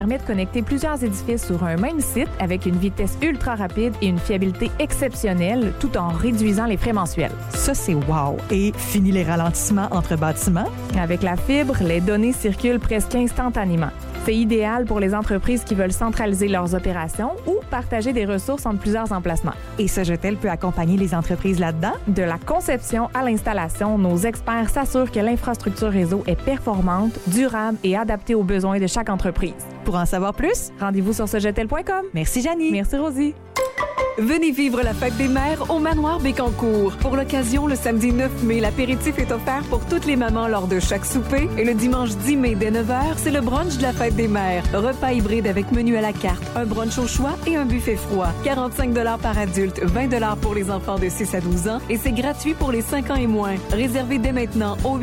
permet de connecter plusieurs édifices sur un même site avec une vitesse ultra rapide et une fiabilité exceptionnelle tout en réduisant les frais mensuels. Ça, c'est wow! Et fini les ralentissements entre bâtiments? Avec la fibre, les données circulent presque instantanément. C'est idéal pour les entreprises qui veulent centraliser leurs opérations ou partager des ressources entre plusieurs emplacements. Et Sogetel peut accompagner les entreprises là-dedans? De la conception à l'installation, nos experts s'assurent que l'infrastructure réseau est performante, durable et adaptée aux besoins de chaque entreprise. Pour en savoir plus, rendez-vous sur sogetel.com. Merci Janie. Merci Rosie. Venez vivre la fête des mères au Manoir Bécancour. Pour l'occasion, le samedi 9 mai, l'apéritif est offert pour toutes les mamans lors de chaque souper. Et le dimanche 10 mai, dès 9h, c'est le brunch de la fête des mères. Repas hybride avec menu à la carte, un brunch au choix et un buffet froid. 45 $ par adulte, 20 $ pour les enfants de 6 à 12 ans. Et c'est gratuit pour les 5 ans et moins. Réservez dès maintenant au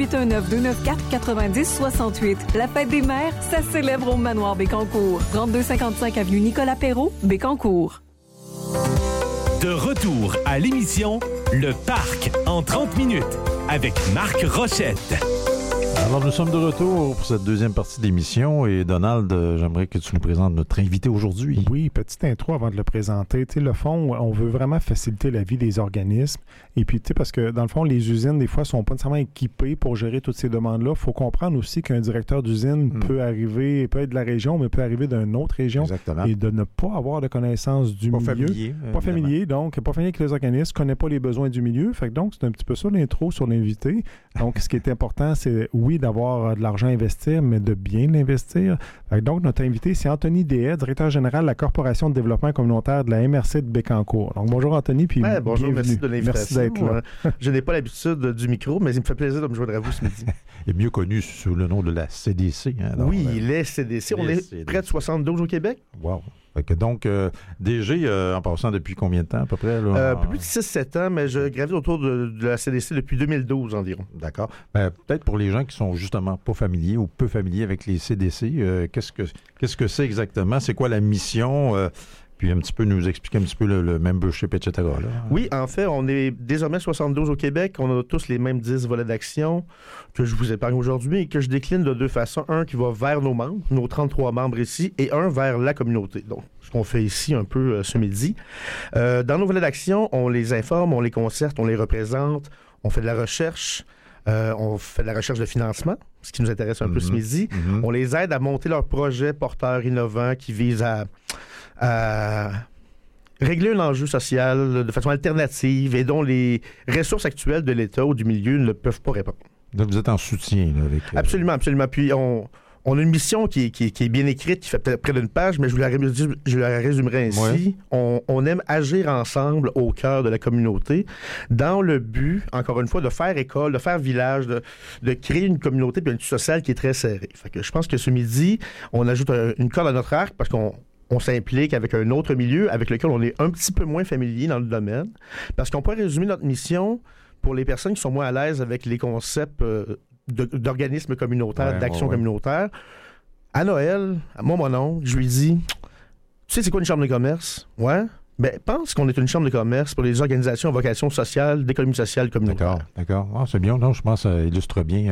819-294-9068. La fête des mères, ça célèbre au Manoir Bécancour. 3255 avenue Nicolas-Perrault, Bécancour. De retour à l'émission Le Parc en 30 minutes avec Marc Rochette. Alors, nous sommes de retour pour cette deuxième partie de l'émission et Donald, j'aimerais que tu nous présentes notre invité aujourd'hui. Oui, petite intro avant de le présenter. Tu sais, le fond, on veut vraiment faciliter la vie des organismes et puis, tu sais, parce que dans le fond, les usines, des fois, sont pas nécessairement équipées pour gérer toutes ces demandes-là. Il faut comprendre aussi qu'un directeur d'usine peut être de la région, mais peut arriver d'une autre région. Exactement. Et de ne pas avoir de connaissance du milieu. Pas familier, donc pas familier avec les organismes, connaît pas les besoins du milieu. Fait que donc, c'est un petit peu ça l'intro sur l'invité. Donc, ce qui est important, c'est, oui, d'avoir de l'argent à investir, mais de bien l'investir. Donc, notre invité, c'est Anthony Deshaies, directeur général de la Corporation de développement communautaire de la MRC de Bécancour. Donc, bonjour Anthony, puis bonjour, bienvenue. merci de l'invitation. Merci d'être là. Je n'ai pas l'habitude du micro, mais il me fait plaisir de me joindre à vous ce midi. Il est mieux connu sous le nom de la CDC. Hein, donc, oui, les CDC. On est près de 72 au Québec. Wow. Donc, DG, en passant depuis combien de temps à peu près? Là, un peu plus de 6-7 ans, mais je gravite autour de la CDC depuis 2012 environ. D'accord. Peut-être pour les gens qui sont justement pas familiers ou peu familiers avec les CDC, qu'est-ce que c'est exactement? C'est quoi la mission? Puis un petit peu nous expliquer un petit peu le membership, etc. Là. Oui, en fait, on est désormais 72 au Québec. On a tous les mêmes 10 volets d'action que je vous épargne aujourd'hui et que je décline de deux façons. Un qui va vers nos membres, nos 33 membres ici, et un vers la communauté. Donc, ce qu'on fait ici un peu ce midi. Dans nos volets d'action, on les informe, on les concerte, on les représente, on fait de la recherche. On fait de la recherche de financement, ce qui nous intéresse un peu ce midi. On les aide à monter leurs projets porteurs innovants qui visent à régler un enjeu social de façon alternative et dont les ressources actuelles de l'État ou du milieu ne peuvent pas répondre. Donc, vous êtes en soutien là, avec... Absolument. Puis on a une mission qui est bien écrite, qui fait peut-être près d'une page, mais je la résumerai ainsi. Ouais. On aime agir ensemble au cœur de la communauté dans le but, encore une fois, de faire école, de faire village, de créer une communauté et une sociale qui est très serrée. Fait que je pense que ce midi, on ajoute une corde à notre arc parce qu'on s'implique avec un autre milieu avec lequel on est un petit peu moins familier dans le domaine. Parce qu'on peut résumer notre mission pour les personnes qui sont moins à l'aise avec les concepts d'organismes communautaires, d'action communautaire. À Noël, moi, mon oncle, je lui dis, tu sais c'est quoi une chambre de commerce? Ouais. Ben, pense qu'on est une chambre de commerce pour les organisations à vocation sociale, d'économie sociale communautaire. D'accord. Ah, c'est bien. Non, je pense que ça illustre bien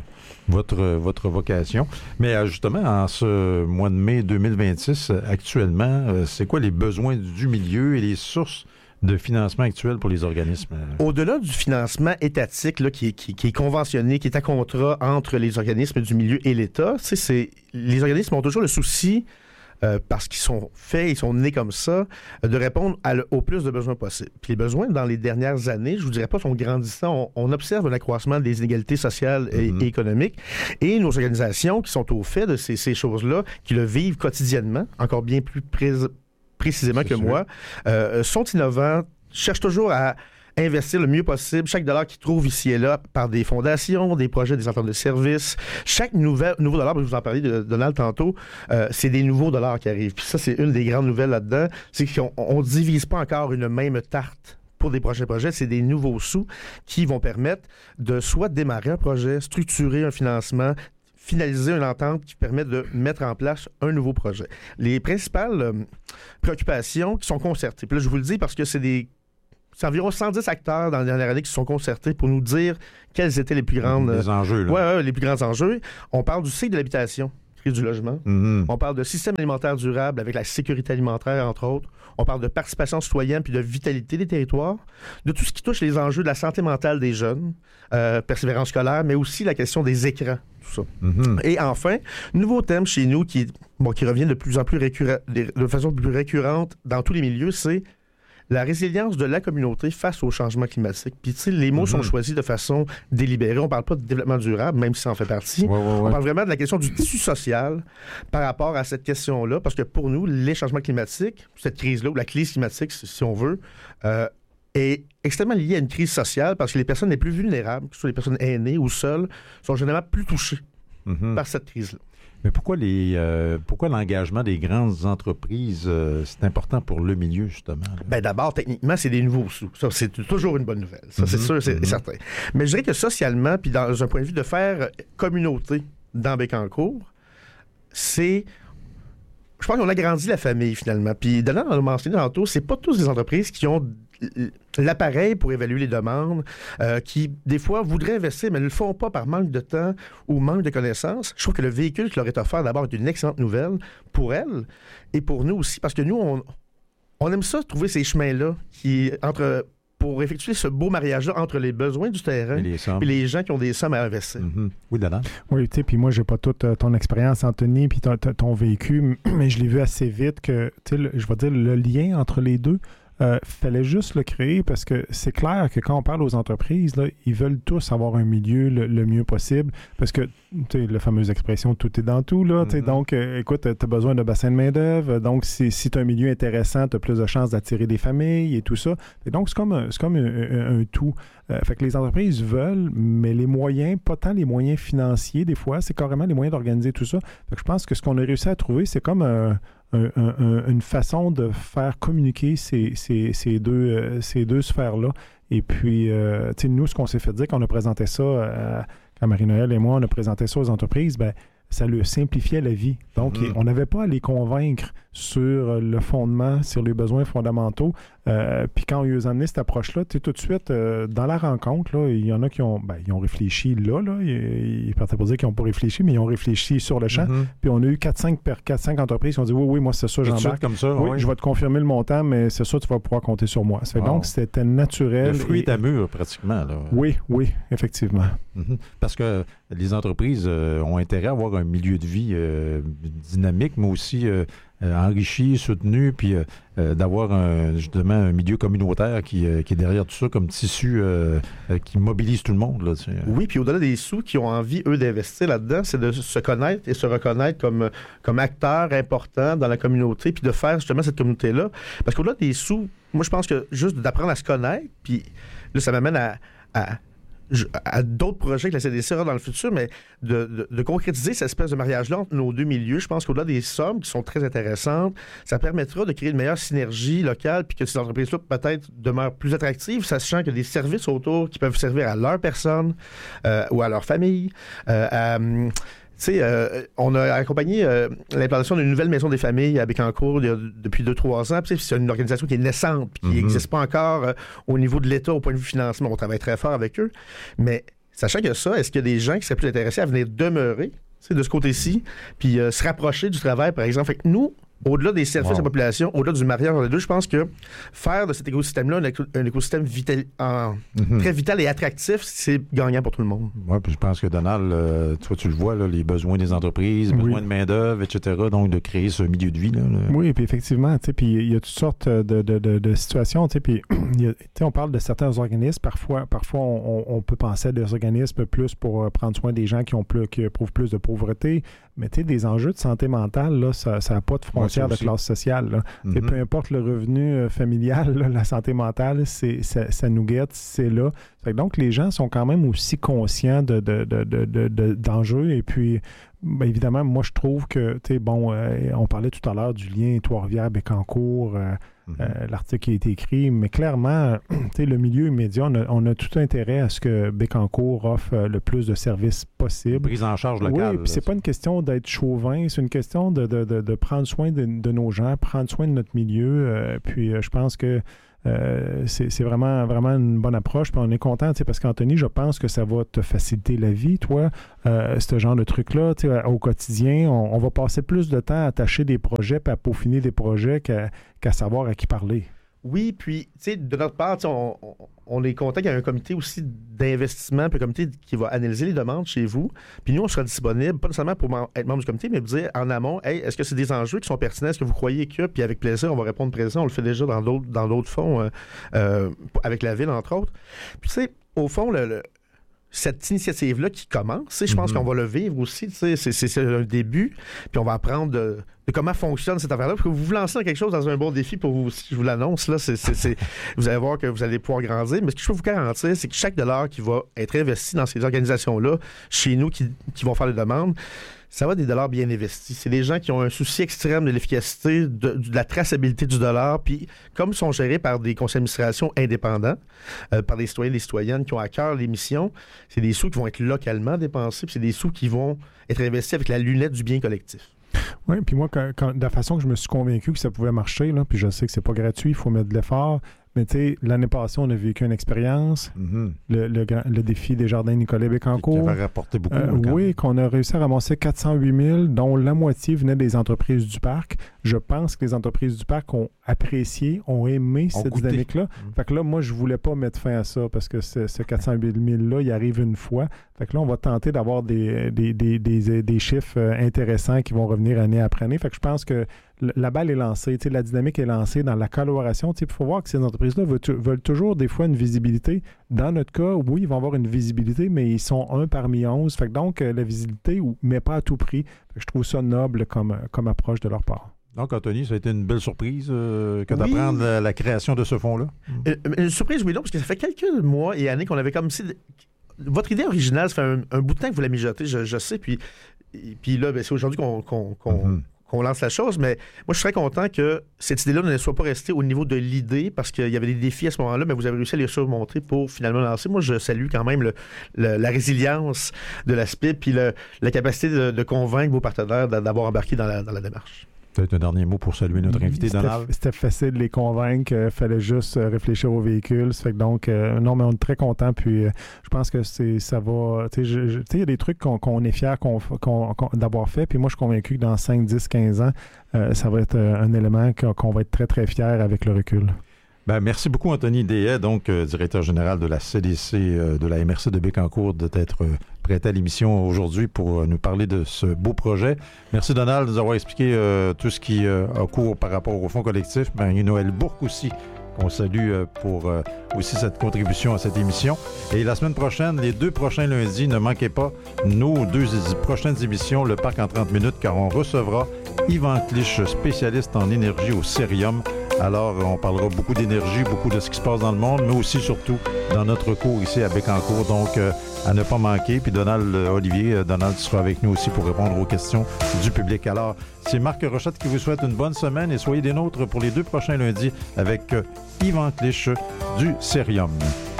votre vocation. Mais justement, en ce mois de mai 2026, actuellement, c'est quoi les besoins du milieu et les sources de financement actuel pour les organismes? Au-delà du financement étatique là, qui est conventionné, qui est à contrat entre les organismes du milieu et l'État, les organismes ont toujours le souci, parce qu'ils sont faits, ils sont nés comme ça, de répondre au plus de besoins possibles. Puis les besoins, dans les dernières années, je vous dirais pas, sont grandissants. On observe un accroissement des inégalités sociales et économiques. Et nos organisations qui sont au fait de ces choses-là, qui le vivent quotidiennement, encore bien plus précisément que moi, sont innovants, cherchent toujours à investir le mieux possible chaque dollar qu'ils trouvent ici et là par des fondations, des projets, des ententes de services. Chaque nouveau dollar, je vous en parlais de Donald tantôt, c'est des nouveaux dollars qui arrivent. Puis ça, c'est une des grandes nouvelles là-dedans, c'est qu'on divise pas encore une même tarte pour des prochains projets, c'est des nouveaux sous qui vont permettre de soit démarrer un projet, structurer un financement, finaliser une entente qui permet de mettre en place un nouveau projet. Les principales préoccupations qui sont concertées, puis là, je vous le dis parce que c'est environ 110 acteurs dans la dernière année qui se sont concertés pour nous dire quels étaient les plus grands enjeux. Les plus grands enjeux. On parle du cycle de l'habitation, crise du logement. On parle de système alimentaire durable avec la sécurité alimentaire, entre autres. On parle de participation citoyenne puis de vitalité des territoires, de tout ce qui touche les enjeux de la santé mentale des jeunes, persévérance scolaire, mais aussi la question des écrans, tout ça. Et enfin, nouveau thème chez nous qui revient de plus en plus de façon plus récurrente dans tous les milieux, c'est la résilience de la communauté face au changement climatique. Puis, tu sais, les mots sont choisis de façon délibérée. On ne parle pas de développement durable, même si ça en fait partie. On parle vraiment de la question du tissu social par rapport à cette question-là, parce que pour nous, les changements climatiques, cette crise-là, ou la crise climatique, si on veut, est extrêmement liée à une crise sociale, parce que les personnes les plus vulnérables, que ce soit les personnes aînées ou seules, sont généralement plus touchées par cette crise-là. Mais pourquoi l'engagement des grandes entreprises, c'est important pour le milieu, justement? Bien, d'abord, techniquement, c'est des nouveaux sous. Ça, c'est toujours une bonne nouvelle. Ça, c'est sûr, c'est certain. Mais je dirais que socialement, puis dans un point de vue de faire communauté dans Bécancour, je pense qu'on a grandi la famille, finalement. Puis, Donald l'a mentionné tantôt, c'est pas tous des entreprises qui ont l'appareil pour évaluer les demandes, qui, des fois, voudraient investir, mais ne le font pas par manque de temps ou manque de connaissances. Je trouve que le véhicule qui leur est offert, d'abord, est une excellente nouvelle pour elles et pour nous aussi, parce que nous, on aime ça, trouver ces chemins-là pour effectuer ce beau mariage-là entre les besoins du terrain et les gens qui ont des sommes à investir. Oui, Donald? Oui, tu sais, puis moi, j'ai pas toute ton expérience, Anthony, puis ton vécu, mais je l'ai vu assez vite que, tu sais, je vais dire, le lien entre les deux, fallait juste le créer parce que c'est clair que quand on parle aux entreprises, là, ils veulent tous avoir un milieu le mieux possible parce que, tu sais, la fameuse expression « tout est dans tout », là, tu sais, donc, écoute, tu as besoin de bassin de main-d'œuvre, donc si tu as un milieu intéressant, tu as plus de chances d'attirer des familles et tout ça. Et donc, c'est comme un tout. Fait que les entreprises veulent, mais les moyens, pas tant les moyens financiers, des fois, c'est carrément les moyens d'organiser tout ça. Fait que je pense que ce qu'on a réussi à trouver, c'est comme une façon de faire communiquer ces deux sphères-là. Et puis, tu sais, nous, ce qu'on s'est fait dire, quand on a présenté ça, quand Marie-Noël et moi, on a présenté ça aux entreprises, bien, ça leur simplifiait la vie. Donc, on n'avait pas à les convaincre sur le fondement, sur les besoins fondamentaux. Puis quand ils ont amené cette approche-là, tu sais, tout de suite, dans la rencontre, là, il y en a qui ont réfléchi là. Ils partaient pour dire qu'ils n'ont pas réfléchi, mais ils ont réfléchi sur le champ. Puis on a eu 4-5 entreprises qui ont dit oui, moi, c'est ça, j'embarque. Comme ça, oui, je vais te confirmer le montant, mais c'est ça, tu vas pouvoir compter sur moi. Donc, c'était naturel. Le fruit est à mûr, pratiquement. Là. Oui, effectivement. Parce que les entreprises ont intérêt à avoir un milieu de vie dynamique, mais aussi enrichi, soutenu, puis d'avoir justement un milieu communautaire qui est derrière tout ça comme tissu qui mobilise tout le monde. Là, oui, puis au-delà des sous qui ont envie, eux, d'investir là-dedans, c'est de se connaître et se reconnaître comme acteur important dans la communauté, puis de faire justement cette communauté-là. Parce qu'au-delà des sous, moi, je pense que juste d'apprendre à se connaître, puis là, ça m'amène à d'autres projets que la CDC aura dans le futur, mais de concrétiser cette espèce de mariage-là entre nos deux milieux. Je pense qu'au-delà des sommes qui sont très intéressantes, ça permettra de créer une meilleure synergie locale puis que ces entreprises-là peut-être demeurent plus attractives, sachant qu'il y a des services autour qui peuvent servir à leur personne ou à leur famille. Tu sais, on a accompagné l'implantation d'une nouvelle maison des familles à Bécancour depuis 2-3 ans. Puis c'est une organisation qui est naissante puis qui n'existe pas encore au niveau de l'État au point de vue financement. On travaille très fort avec eux. Mais sachant que ça, est-ce qu'il y a des gens qui seraient plus intéressés à venir demeurer de ce côté-ci puis se rapprocher du travail, par exemple? Fait que nous, au-delà des services à la population, au-delà du mariage entre les deux, je pense que faire de cet écosystème-là un écosystème très vital et attractif, c'est gagnant pour tout le monde. Oui, puis je pense que Donald, toi, tu le vois, là, les besoins des entreprises, besoins de main-d'œuvre, etc., donc de créer ce milieu de vie. Là. Oui, puis effectivement, tu sais, puis il y a toutes sortes de situations, tu sais, puis on parle de certains organismes, parfois on peut penser à des organismes plus pour prendre soin des gens qui éprouvent plus de pauvreté, mais tu sais, des enjeux de santé mentale, là, ça n'a pas de frontière de classe sociale. Là. Peu importe le revenu familial, là, la santé mentale, ça nous guette, c'est là. Fait que donc, les gens sont quand même aussi conscients d'enjeux. Et puis, bien évidemment, moi, je trouve que, tu sais, on parlait tout à l'heure du lien Trois-Rivières-Bécancour, l'article qui a été écrit, mais clairement, tu sais, le milieu immédiat, on a tout intérêt à ce que Bécancour offre le plus de services possible. Prise en charge locale. Oui, puis c'est pas une question d'être chauvin, c'est une question de prendre soin de nos gens, prendre soin de notre milieu. Puis je pense que c'est vraiment, vraiment une bonne approche. Puis on est content, parce qu'Anthony, je pense que ça va te faciliter la vie, toi, ce genre de truc-là. Au quotidien, on va passer plus de temps à tâcher des projets puis à peaufiner des projets qu'à savoir à qui parler. Oui, puis, de notre part, on est content qu'il y ait un comité aussi d'investissement, puis un comité qui va analyser les demandes chez vous. Puis nous, on sera disponible, pas nécessairement pour être membre du comité, mais dire en amont, hey, est-ce que c'est des enjeux qui sont pertinents? Est-ce que vous croyez que? Puis avec plaisir, on va répondre présent. On le fait déjà dans d'autres fonds, avec la Ville, entre autres. Puis, au fond, cette initiative-là qui commence, je pense qu'on va le vivre aussi, c'est un début, puis on va apprendre de comment fonctionne cette affaire-là, parce que vous vous lancez dans quelque chose, dans un bon défi pour vous aussi, je vous l'annonce, là, vous allez voir que vous allez pouvoir grandir, mais ce que je peux vous garantir, c'est que chaque dollar qui va être investi dans ces organisations-là, chez nous, qui vont faire les demandes, ça va être des dollars bien investis. C'est des gens qui ont un souci extrême de l'efficacité, de la traçabilité du dollar, puis comme ils sont gérés par des conseils d'administration indépendants, par des citoyens et des citoyennes qui ont à cœur les missions, c'est des sous qui vont être localement dépensés, puis c'est des sous qui vont être investis avec la lunette du bien collectif. Oui, puis moi, de la façon que je me suis convaincu que ça pouvait marcher, là, puis je sais que c'est pas gratuit, il faut mettre de l'effort, mais tu sais, l'année passée, on a vécu une expérience, le défi des jardins Nicolet-Bécancour. Qui avait rapporté beaucoup. Oui, qu'on a réussi à ramasser 408 000, dont la moitié venait des entreprises du parc. Je pense que les entreprises du parc ont apprécié, ont aimé cette dynamique-là. Fait que là, moi, je voulais pas mettre fin à ça parce que ce 408 000-là, il arrive une fois. Fait que là, on va tenter d'avoir des chiffres intéressants qui vont revenir année après année. Fait que je pense que la balle est lancée, la dynamique est lancée dans la collaboration. Il faut voir que ces entreprises-là veulent toujours des fois une visibilité. Dans notre cas, oui, ils vont avoir une visibilité, mais ils sont 1 parmi 11. Fait que donc, la visibilité, mais pas à tout prix. Fait que je trouve ça noble comme approche de leur part. Donc, Anthony, ça a été une belle surprise que d'apprendre la création de ce fonds-là? Une surprise, oui, non, parce que ça fait quelques mois et années qu'on avait comme si... Votre idée originale, ça fait un bout de temps que vous la mijotez, je sais, puis là, c'est aujourd'hui qu'on lance la chose, mais moi, je serais content que cette idée-là ne soit pas restée au niveau de l'idée, parce qu'il y avait des défis à ce moment-là, mais vous avez réussi à les surmonter pour finalement lancer. Moi, je salue quand même la résilience de la SPIP, puis la capacité de convaincre vos partenaires d'avoir embarqué dans la démarche. Peut-être un dernier mot pour saluer notre invité, Donald. C'était facile de les convaincre. Il fallait juste réfléchir au véhicule. Ça fait que donc, non, mais on est très contents. Puis, je pense que ça va... Tu sais, il y a des trucs qu'on est fiers d'avoir fait. Puis moi, je suis convaincu que dans 5, 10, 15 ans, ça va être un élément qu'on va être très, très fiers avec le recul. Ben, merci beaucoup, Anthony Deshaies, donc directeur général de la CDC de la MRC de Bécancour, d'être prêt à l'émission aujourd'hui pour nous parler de ce beau projet. Merci, Donald, de nous avoir expliqué tout ce qui a cours par rapport au fonds collectif. Marie-Noëlle Bourque aussi, qu'on salue pour aussi cette contribution à cette émission. Et la semaine prochaine, les 2 prochains lundis, ne manquez pas nos 2 prochaines émissions, Le Parc en 30 minutes, car on recevra Yvan Clich, spécialiste en énergie au Cerium. Alors, on parlera beaucoup d'énergie, beaucoup de ce qui se passe dans le monde, mais aussi, surtout, dans notre cours ici à Bécancour. Donc, à ne pas manquer. Puis Donald sera avec nous aussi pour répondre aux questions du public. Alors, c'est Marc Rochette qui vous souhaite une bonne semaine et soyez des nôtres pour les 2 prochains lundis avec Yvan Clich du Cerium.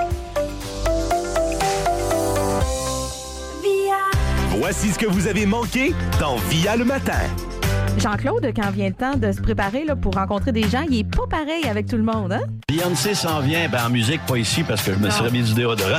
Voici ce que vous avez manqué dans Via le matin. Jean-Claude, quand vient le temps de se préparer là, pour rencontrer des gens, il est pas pareil avec tout le monde, hein? Beyoncé s'en vient, en musique, pas ici, parce que je me serais mis du déodorant.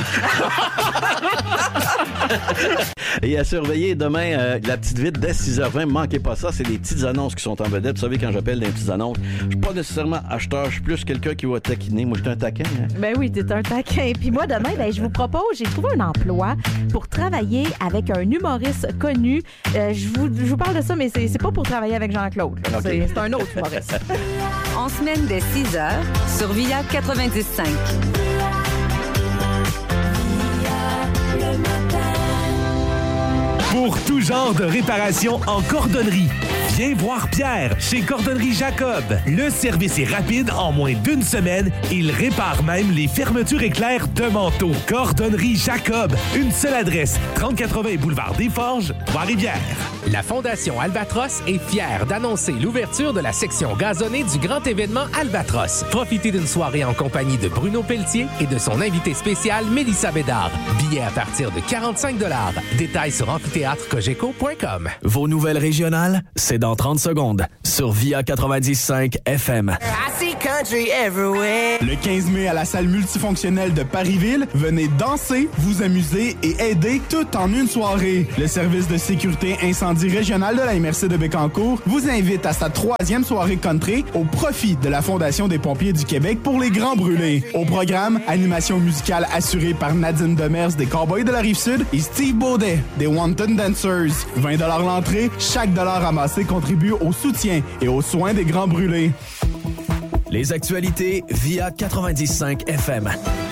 Et à surveiller demain, la petite vite dès 6h20, manquez pas ça, c'est des petites annonces qui sont en vedette. Vous savez, quand j'appelle des petites annonces, je suis pas nécessairement acheteur, je suis plus quelqu'un qui va taquiner. Moi, je suis un taquin. Hein? Ben oui, t'es un taquin. Puis moi, demain, je vous propose, j'ai trouvé un emploi pour travailler avec un humoriste connu. Je vous parle de ça, mais c'est pas pour travailler avec Jean-Claude. Okay. C'est un autre humoriste. En semaine dès 6h, sur Via 95. Pour tout genre de réparation en cordonnerie, viens voir Pierre chez Cordonnerie Jacob. Le service est rapide, en moins d'1 semaine. Il répare même les fermetures éclairs de manteau. Cordonnerie Jacob, une seule adresse, 3080 boulevard des Forges, Trois-Rivières. La Fondation Albatros est fière d'annoncer l'ouverture de la section gazonnée du grand événement Albatros. Profitez d'une soirée en compagnie de Bruno Pelletier et de son invité spécial Mélissa Bédard. Billets à partir de 45 $. Détails sur amphithéâtrecogeco.com. Vos nouvelles régionales, c'est dans 30 secondes sur Via 90.5 FM. Le 15 mai à la salle multifonctionnelle de Parisville, venez danser, vous amuser et aider tout en une soirée. Le service de sécurité incendie régional de la MRC de Bécancour vous invite à sa 3e soirée country au profit de la Fondation des pompiers du Québec pour les grands brûlés. Au programme, animation musicale assurée par Nadine Demers des Cowboys de la Rive-Sud et Steve Baudet des Wanton Dancers. 20 $ l'entrée, chaque dollar ramassé contribue au soutien et aux soins des grands brûlés. Les actualités Via 90.5 FM.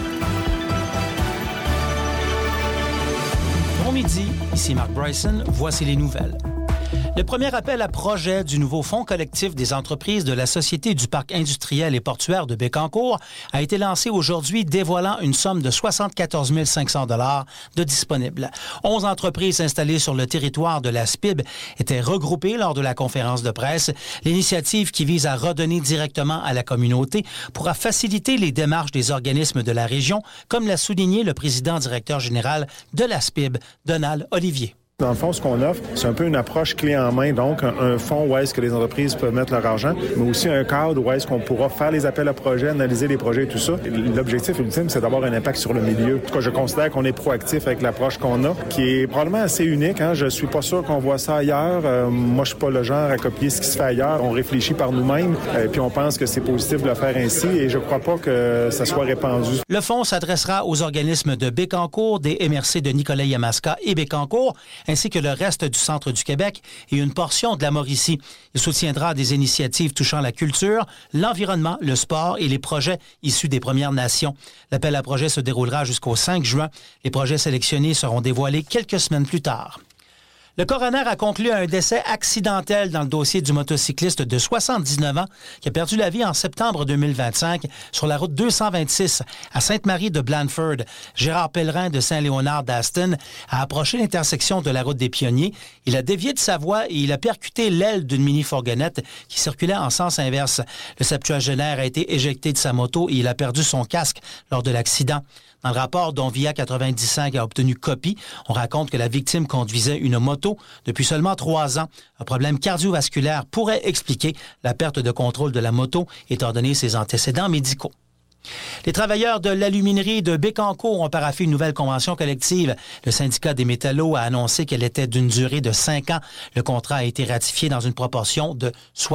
Bon midi, ici Mark Bryson, voici les nouvelles. Le premier appel à projet du nouveau fonds collectif des entreprises de la Société du parc industriel et portuaire de Bécancour a été lancé aujourd'hui, dévoilant une somme de 74 500 $ de disponibles. 11 entreprises installées sur le territoire de la SPIB étaient regroupées lors de la conférence de presse. L'initiative, qui vise à redonner directement à la communauté, pourra faciliter les démarches des organismes de la région, comme l'a souligné le président-directeur général de la SPIB, Donald Olivier. Dans le fond, ce qu'on offre, c'est un peu une approche clé en main, donc un fonds où est-ce que les entreprises peuvent mettre leur argent, mais aussi un cadre où est-ce qu'on pourra faire les appels à projets, analyser les projets et tout ça. L'objectif ultime, c'est d'avoir un impact sur le milieu. En tout cas, je considère qu'on est proactif avec l'approche qu'on a, qui est probablement assez unique. Je suis pas sûr qu'on voit ça ailleurs. Moi, je suis pas le genre à copier ce qui se fait ailleurs. On réfléchit par nous-mêmes, puis on pense que c'est positif de le faire ainsi, et je crois pas que ça soit répandu. Le fonds s'adressera aux organismes de Bécancour, des MRC de Nicolet-Yamaska et Bécancour, ainsi que le reste du centre du Québec et une portion de la Mauricie. Il soutiendra des initiatives touchant la culture, l'environnement, le sport et les projets issus des Premières Nations. L'appel à projet se déroulera jusqu'au 5 juin. Les projets sélectionnés seront dévoilés quelques semaines plus tard. Le coroner a conclu un décès accidentel dans le dossier du motocycliste de 79 ans qui a perdu la vie en septembre 2025 sur la route 226 à Sainte-Marie de Blandford. Gérard Pellerin de Saint-Léonard d'Aston a approché l'intersection de la route des Pionniers. Il a dévié de sa voie et il a percuté l'aile d'une mini-fourgonnette qui circulait en sens inverse. Le septuagénaire a été éjecté de sa moto et il a perdu son casque lors de l'accident. Dans le rapport dont Via 95 a obtenu copie, on raconte que la victime conduisait une moto depuis seulement 3 ans. Un problème cardiovasculaire pourrait expliquer la perte de contrôle de la moto, étant donné ses antécédents médicaux. Les travailleurs de l'aluminerie de Bécancour ont paraphé une nouvelle convention collective. Le syndicat des métallos a annoncé qu'elle était d'une durée de 5 ans. Le contrat a été ratifié dans une proportion de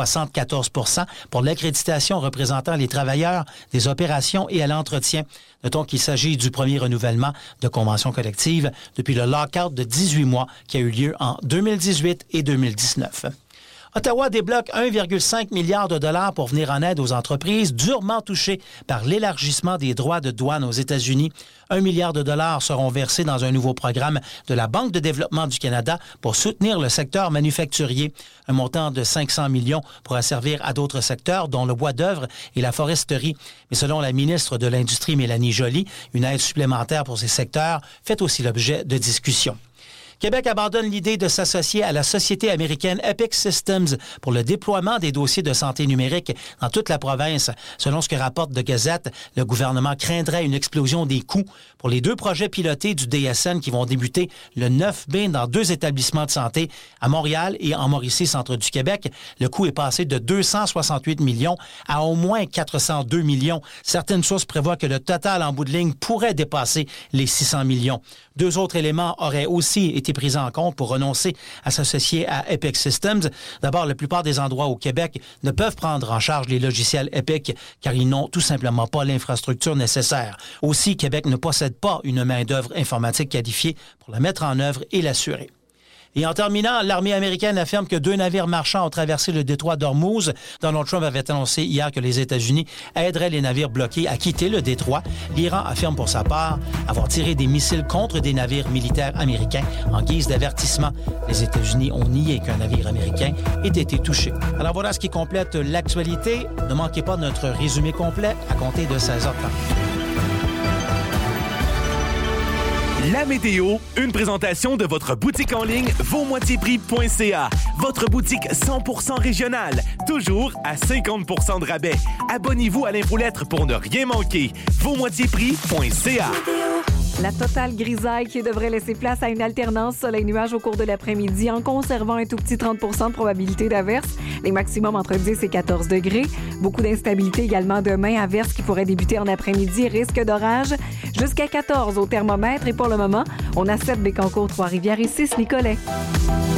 74 % pour l'accréditation représentant les travailleurs des opérations et à l'entretien. Notons qu'il s'agit du premier renouvellement de convention collective depuis le lockout de 18 mois qui a eu lieu en 2018 et 2019. Ottawa débloque 1,5 milliard de dollars pour venir en aide aux entreprises durement touchées par l'élargissement des droits de douane aux États-Unis. 1 milliard de dollars seront versés dans un nouveau programme de la Banque de développement du Canada pour soutenir le secteur manufacturier. Un montant de 500 millions pourra servir à d'autres secteurs, dont le bois d'œuvre et la foresterie. Mais selon la ministre de l'Industrie, Mélanie Joly, une aide supplémentaire pour ces secteurs fait aussi l'objet de discussions. Québec abandonne l'idée de s'associer à la société américaine Epic Systems pour le déploiement des dossiers de santé numérique dans toute la province. Selon ce que rapporte The Gazette, le gouvernement craindrait une explosion des coûts pour les 2 projets pilotés du DSN qui vont débuter le 9 mai dans 2 établissements de santé à Montréal et en Mauricie, centre du Québec. Le coût est passé de 268 millions à au moins 402 millions. Certaines sources prévoient que le total en bout de ligne pourrait dépasser les 600 millions. 2 autres éléments auraient aussi été pris en compte pour renoncer à s'associer à Epic Systems. D'abord, la plupart des endroits au Québec ne peuvent prendre en charge les logiciels Epic car ils n'ont tout simplement pas l'infrastructure nécessaire. Aussi, Québec ne possède pas une main-d'œuvre informatique qualifiée pour la mettre en œuvre et l'assurer. Et en terminant, l'armée américaine affirme que 2 navires marchands ont traversé le détroit d'Ormuz. Donald Trump avait annoncé hier que les États-Unis aideraient les navires bloqués à quitter le détroit. L'Iran affirme pour sa part avoir tiré des missiles contre des navires militaires américains en guise d'avertissement. Les États-Unis ont nié qu'un navire américain ait été touché. Alors voilà ce qui complète l'actualité. Ne manquez pas notre résumé complet à compter de 16h30. La météo, une présentation de votre boutique en ligne vosmoitiesprix.ca. Votre boutique 100% régionale, toujours à 50% de rabais. Abonnez-vous à l'infolettre pour ne rien manquer. Vosmoitiesprix.ca. La totale grisaille qui devrait laisser place à une alternance soleil-nuage au cours de l'après-midi en conservant un tout petit 30 % de probabilité d'averse. Les maximums entre 10 et 14 degrés. Beaucoup d'instabilité également demain. Averse qui pourrait débuter en après-midi. Risque d'orage jusqu'à 14 au thermomètre. Et pour le moment, on a 7 Bécancour, Trois-Rivières et 6 Nicolet.